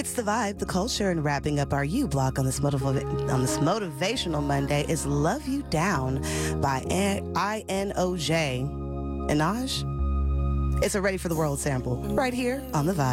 It's the vibe, the culture, and wrapping up our U Block on this motivational Monday is "Love You Down" by INOJ. Inaj? It's a Ready for the World sample right here on the vibe.